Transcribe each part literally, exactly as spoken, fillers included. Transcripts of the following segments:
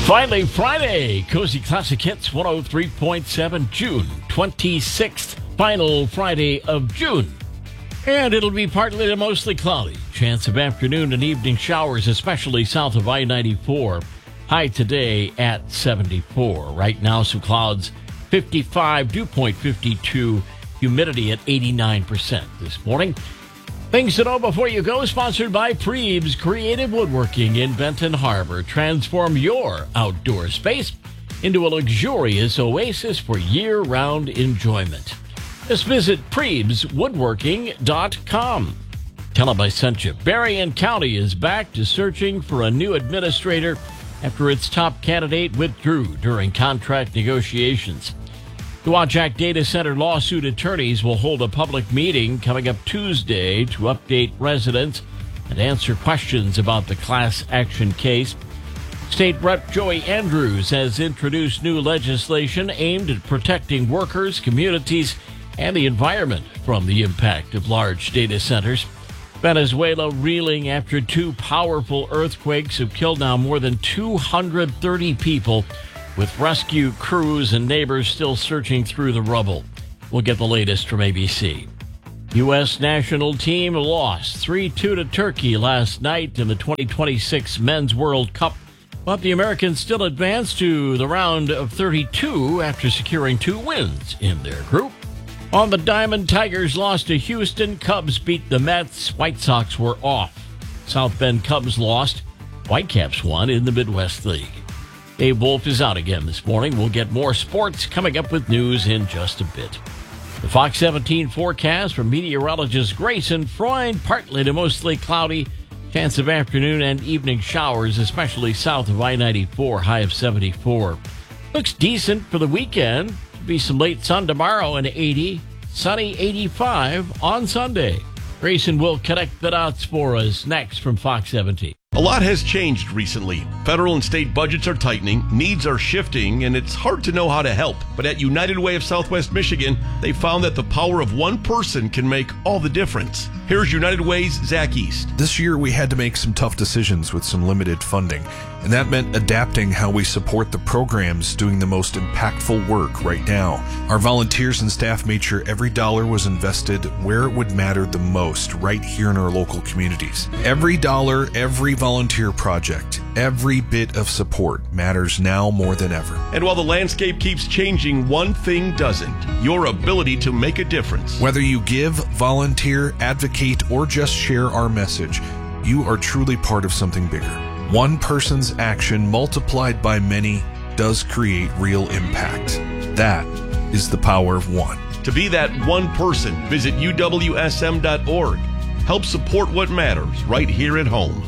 Finally, Friday, Cozy Classic Hits one oh three point seven, June twenty-sixth, final Friday of June. And it'll be partly to mostly cloudy. Chance of afternoon and evening showers, especially south of I ninety-four. High today at seventy-four. Right now, some clouds, fifty-five, dew point fifty-two, humidity at eighty-nine percent this morning. Things to know before you go, sponsored by Prebes Creative Woodworking in Benton Harbor. Transform your outdoor space into a luxurious oasis for year-round enjoyment. Just visit Prebes Woodworking dot com. Tell them I sent you. Berrien County is back to searching for a new administrator after its top candidate withdrew during contract negotiations. The Waujac Data Center lawsuit attorneys will hold a public meeting coming up Tuesday to update residents and answer questions about the class action case. State Representative Joey Andrews has introduced new legislation aimed at protecting workers, communities, and the environment from the impact of large data centers. Venezuela reeling after two powerful earthquakes have killed now more than two hundred thirty people, with rescue crews and neighbors still searching through the rubble. We'll get the latest from A B C. U S national team lost three two to Turkey last night in the twenty twenty-six Men's World Cup, but the Americans still advanced to the round of thirty-two after securing two wins in their group. On the diamond, Tigers lost to Houston. Cubs beat the Mets. White Sox were off. South Bend Cubs lost. Whitecaps won in the Midwest League. Dave Wolf is out again this morning. We'll get more sports coming up with news in just a bit. The Fox seventeen forecast from meteorologist Grayson Freund, partly to mostly cloudy. Chance of afternoon and evening showers, especially south of I ninety-four, high of seventy-four. Looks decent for the weekend. Be some late sun tomorrow and eighty. Sunny eighty-five on Sunday. Grayson will connect the dots for us next from Fox seventeen. A lot has changed recently. Federal and state budgets are tightening, needs are shifting, and it's hard to know how to help. But at United Way of Southwest Michigan, they found that the power of one person can make all the difference. Here's United Way's Zach East. This year we had to make some tough decisions with some limited funding, and that meant adapting how we support the programs doing the most impactful work right now. Our volunteers and staff made sure every dollar was invested where it would matter the most, right here in our local communities. Every dollar, every volunteer project, every bit of support matters now more than ever. And while the landscape keeps changing, one thing doesn't: your ability to make a difference. Whether you give, volunteer, advocate, or just share our message, you are truly part of something bigger. One person's action multiplied by many does create real impact. That is the power of one. To be that one person, visit U W S M dot org. Help support what matters right here at home.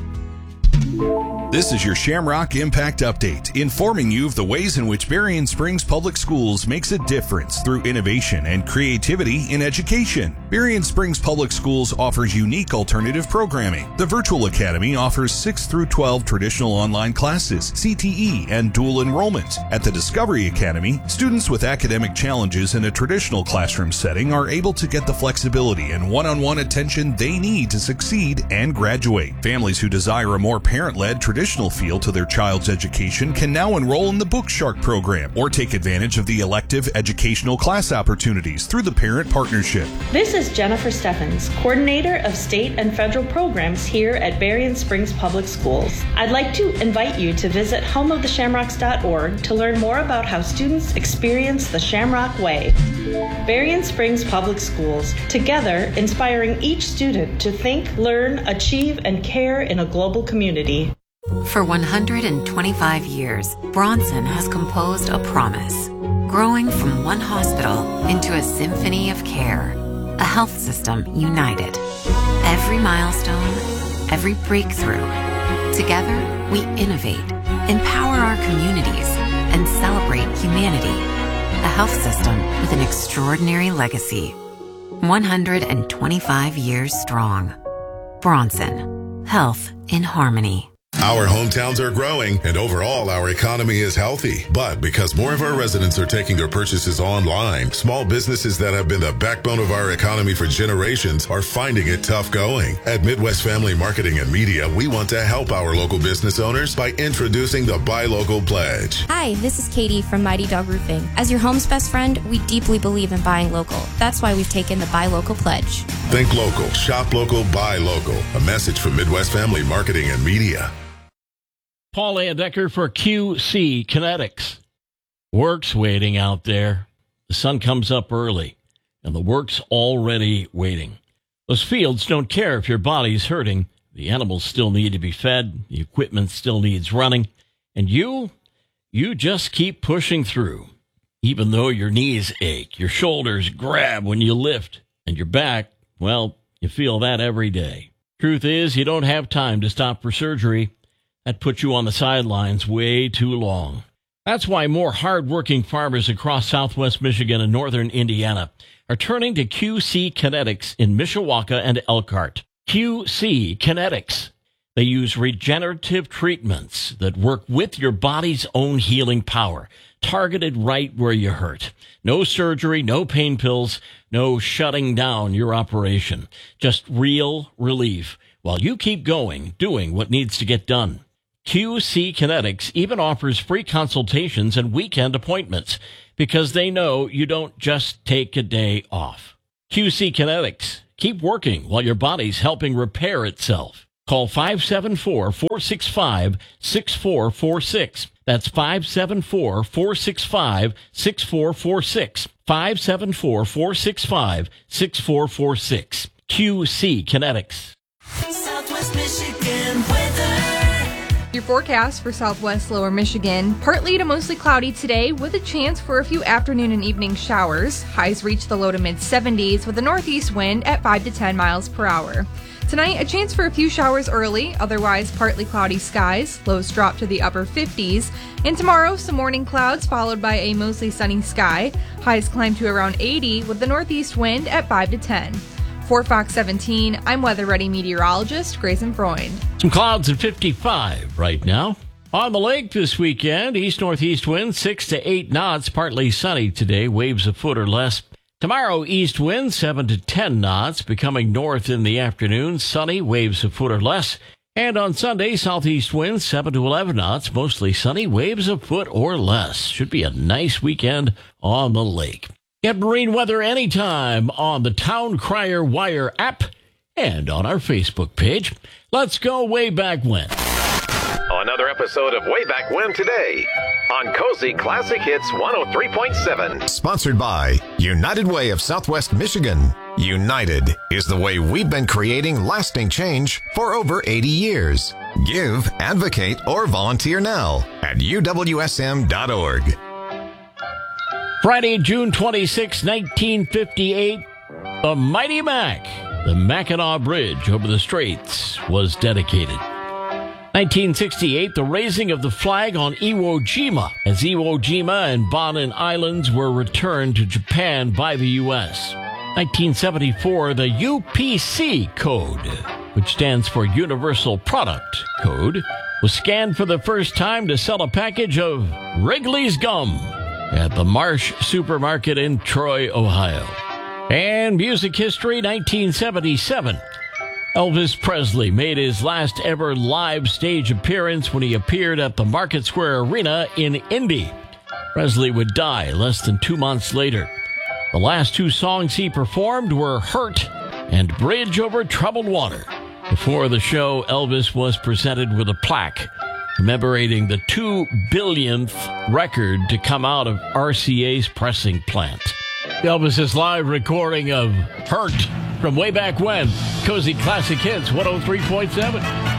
This is your Shamrock Impact Update, informing you of the ways in which Berrien Springs Public Schools makes a difference through innovation and creativity in education. Berrien Springs Public Schools offers unique alternative programming. The Virtual Academy offers six through twelve traditional online classes, C T E, and dual enrollment. At the Discovery Academy, students with academic challenges in a traditional classroom setting are able to get the flexibility and one-on-one attention they need to succeed and graduate. Families who desire a more parent-led traditional feel to their child's education can now enroll in the Bookshark program or take advantage of the elective educational class opportunities through the Parent Partnership. This is Jennifer Steffens, Coordinator of State and Federal Programs here at Berrien Springs Public Schools. I'd like to invite you to visit home of the shamrocks dot org to learn more about how students experience the Shamrock Way. Berrien Springs Public Schools, together inspiring each student to think, learn, achieve, and care in a global community. For one hundred twenty-five years, Bronson has composed a promise, growing from one hospital into a symphony of care, a health system united. Every milestone, every breakthrough. Together, we innovate, empower our communities, and celebrate humanity. A health system with an extraordinary legacy. one hundred twenty-five years strong. Bronson. Health in harmony. Our hometowns are growing, and overall, our economy is healthy. But because more of our residents are taking their purchases online, small businesses that have been the backbone of our economy for generations are finding it tough going. At Midwest Family Marketing and Media, we want to help our local business owners by introducing the Buy Local Pledge. Hi, this is Katie from Mighty Dog Roofing. As your home's best friend, we deeply believe in buying local. That's why we've taken the Buy Local Pledge. Think local, shop local, buy local. A message from Midwest Family Marketing and Media. Paul Landecker for Q C Kinetics. Work's waiting out there. The sun comes up early, and the work's already waiting. Those fields don't care if your body's hurting. The animals still need to be fed. The equipment still needs running. And you, you just keep pushing through. Even though your knees ache, your shoulders grab when you lift, and your back, well, you feel that every day. Truth is, you don't have time to stop for surgery. That puts you on the sidelines way too long. That's why more hardworking farmers across southwest Michigan and northern Indiana are turning to Q C Kinetics in Mishawaka and Elkhart. Q C Kinetics. They use regenerative treatments that work with your body's own healing power, targeted right where you hurt. No surgery, no pain pills, no shutting down your operation. Just real relief while you keep going, doing what needs to get done. Q C Kinetics even offers free consultations and weekend appointments because they know you don't just take a day off. Q C Kinetics. Keep working while your body's helping repair itself. Call five seven four, four six five, six four four six. That's five seven four, four six five, six four four six. five seven four, four six five, six four four six. Q C Kinetics. Southwest Michigan weather. Your forecast for southwest lower Michigan, partly to mostly cloudy today with a chance for a few afternoon and evening showers. Highs reach the low to mid seventies with a northeast wind at five to ten miles per hour. Tonight, a chance for a few showers early, otherwise partly cloudy skies. Lows drop to the upper fifties. And tomorrow, some morning clouds followed by a mostly sunny sky. Highs climb to around eighty with the northeast wind at five to ten. For Fox seventeen, I'm Weather Ready meteorologist Grayson Freund. Some clouds at fifty-five right now. On the lake this weekend, east-northeast winds six to eight knots, partly sunny today, waves a foot or less. Tomorrow, east winds seven to ten knots, becoming north in the afternoon, sunny, waves a foot or less. And on Sunday, southeast winds seven to eleven knots, mostly sunny, waves a foot or less. Should be a nice weekend on the lake. Get marine weather anytime on the Town Crier Wire app and on our Facebook page. Let's go way back when. Another episode of Way Back When today on Cozy Classic Hits one oh three point seven. Sponsored by United Way of Southwest Michigan. United is the way we've been creating lasting change for over eighty years. Give, advocate, or volunteer now at U W S M dot org. Friday, June twenty-sixth, nineteen fifty-eight, the Mighty Mac, the Mackinac Bridge over the Straits, was dedicated. nineteen sixty-eight, the raising of the flag on Iwo Jima, as Iwo Jima and Bonin Islands were returned to Japan by the U S. nineteen seventy-four, the U P C code, which stands for Universal Product Code, was scanned for the first time to sell a package of Wrigley's Gum at the Marsh Supermarket in Troy, Ohio. And music history, nineteen seventy-seven. Elvis Presley made his last ever live stage appearance when he appeared at the Market Square Arena in Indy. Presley would die less than two months later. The last two songs he performed were Hurt and Bridge Over Troubled Water. Before the show, Elvis was presented with a plaque commemorating the two billionth record to come out of R C A's pressing plant. Elvis's live recording of Hurt from way back when. Cozy Classic Hits one oh three point seven.